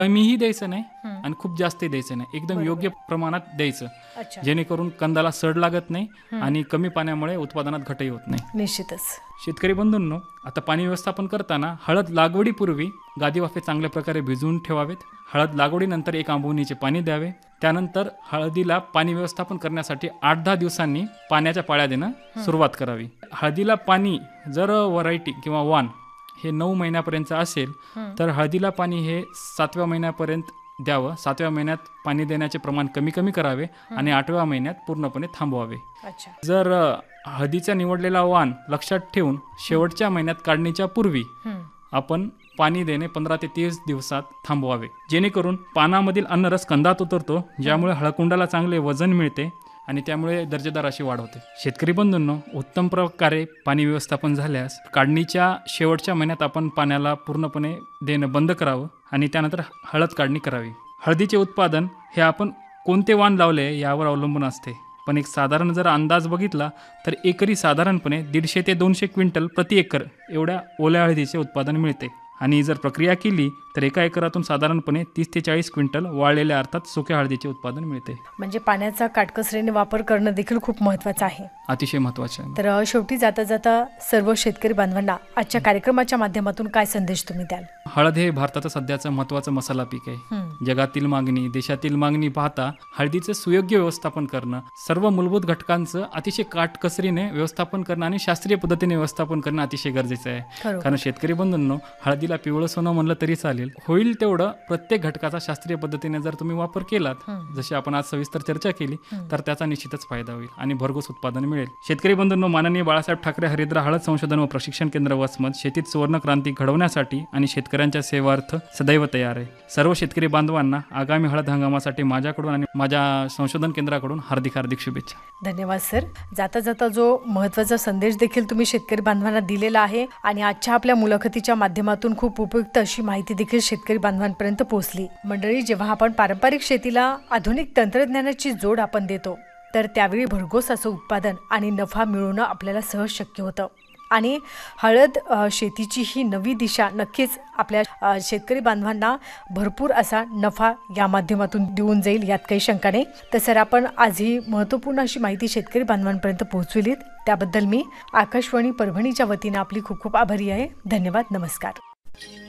कमीही द्यायचं नाही हं. आणि खूप जास्तही द्यायचं नाही, एकदम बरोबर. योग्य प्रमाणात द्यायचं, अच्छा. जेणेकरून कंदाला सड लागत नाही आणि कमी पाण्यामुळे उत्पादनात घटही होत नाही. निश्चितच. शेतकरी बंधूंनो, आता पाणी व्यवस्थापन करताना हळद लागवडीपूर्वी गादी वाफे चांगल्या प्रकारे भिजवून ठेवावेत. हळद लागवडीनंतर 1 आंबवणीचे पाणी द्यावे. त्यानंतर हळदीला पाणी व्यवस्थापन करण्यासाठी 8-10 दिवसांनी पाण्याच्या पाळ्या देणं सुरुवात करावी. हळदीला पाणी जर व्हरायटी किंवा वाण हे 9 महिन्यापर्यंत असेल तर हळदीला पाणी हे 7व्या महिन्यापर्यंत द्यावं. 7व्या महिन्यात पाणी देण्याचे प्रमाण कमी कमी करावे आणि 8व्या महिन्यात पूर्णपणे थांबवावे. अच्छा. जर हळदीचा निवडलेला वाण लक्षात ठेवून शेवटच्या महिन्यात काढणीच्या पूर्वी आपण पाणी देणे 15 ते 30 दिवसात थांबवावे, जेणेकरून पानामधील अन्नरस कंदात उतरतो, ज्यामुळे हळकुंडाला चांगले वजन मिळते आणि त्यामुळे दर्जेदार अशी वाढ होते. शेतकरी बंधूंनो, उत्तम प्रकारे पाणी व्यवस्थापन झाल्यास काढणीच्या शेवटच्या महिन्यात आपण पाण्याला पूर्णपणे देणं बंद करावं आणि त्यानंतर हळद काढणी करावी. हळदीचे उत्पादन हे आपण कोणते वाण लावले यावर अवलंबून असते, पण एक साधारण जर अंदाज बघितला तर एकरी साधारणपणे 150 ते 200 क्विंटल प्रति एकर एवढ्या ओल्या हळदीचे उत्पादन मिळते. आणि जर प्रक्रिया केली तर एका एकरातून साधारणपणे 30 ते 40 क्विंटल वाळलेल्या अर्थात सुक्या हळदीचे उत्पादन मिळते. म्हणजे पाण्याचा काटकसरीने वापर करणं देखील खूप महत्त्वाचं आहे. अतिशय महत्त्वाचे आहे. तर शेवटी जाता जाता सर्व शेतकरी बांधवांना आजच्या कार्यक्रमाच्या माध्यमातून काय संदेश तुम्ही द्याल? हळद हे भारताचं सध्याचं महत्त्वाचं मसाला पीक आहे. जगातील मागणी, देशातील मागणी पाहता हळदीचं सुयोग्य व्यवस्थापन करणं, सर्व मूलभूत घटकांचं अतिशय काटकसरीने व्यवस्थापन करणं आणि शास्त्रीय पद्धतीने व्यवस्थापन करणं अतिशय गरजेचं आहे. खरोखर. कारण शेतकरी बंधूंनो, हळदीला पिवळं सोनं म्हणलं तरी चालेल, होईल तेवढं प्रत्येक घटकाचा शास्त्रीय पद्धतीने जर तुम्ही वापर केलात, जशी आपण आज सविस्तर चर्चा केली, तर त्याचा निश्चितच फायदा होईल आणि भरघोस उत्पादन मिळेल. शेतकरी बंधूंनो, माननीय बाळासाहेब ठाकरे हरिद्रा हळद संशोधन व प्रशिक्षण केंद्र वसमत शेतीत सुवर्ण क्रांती घडवण्यासाठी आणि शेतकऱ्यांच्या सेवार्थ सदैव तयार आहे. सर्व शेतकरी बांधवांना आगामी हळद हंगामासाठी माझ्याकडून आणि माझ्या संशोधन केंद्राकडून हार्दिक हार्दिक शुभेच्छा. धन्यवाद सर. जाता जाता जो महत्त्वाचा संदेश देखील तुम्ही शेतकरी बांधवांना दिलेला आहे आणि आजच्या आपल्या मुलाखतीच्या माध्यमातून खूप उपयुक्त अशी माहिती देखील शेतकरी बांधवांपर्यंत पोहोचली. मंडळी, जेव्हा आपण पारंपरिक शेतीला आधुनिक तंत्रज्ञानाची जोड आपण देतो तर त्यावेळी भरघोस असं उत्पादन आणि नफा मिळवणं आपल्याला सहज शक्य होतं आणि हळद शेतीची ही नवी दिशा नक्कीच आपल्या शेतकरी बांधवांना भरपूर असा नफा या माध्यमातून देऊन जाईल, यात काही शंका नाही. तर सर, आपण आज ही महत्त्वपूर्ण अशी माहिती शेतकरी बांधवांपर्यंत पोहोचविलीत, त्याबद्दल मी आकाशवाणी परभणीच्या वतीनं आपली खूप खूप आभारी आहे. धन्यवाद. नमस्कार.